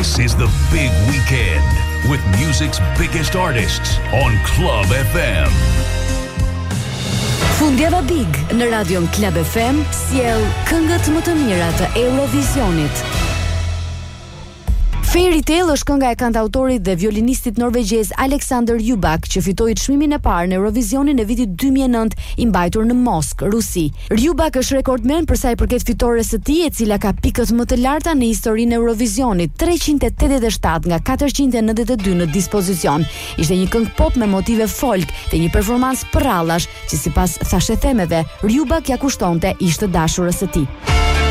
This is the big weekend with music's biggest artists on Club FM. Fundjava Big në radion Club FM sjell këngët më të mira të Eurovisionit. Fairy Tale është kënga e kantautorit dhe violinistit norvegjez Alexander Rybak, që fitoi çmimin e parë në Eurovisionin e vitit 2009 i mbajtur në Moskë, Rusi. Rybak është rekordmen për sa i përket fitores së tij, e cila ka pikët më të larta në historinë e Eurovisionit, 387 nga 492 në dispozicion. Ishte një këngë pop me motive folk dhe një performancë përrallash që sipas thashëthemeve Rybak ja kushtonte ish të dashurës së tij.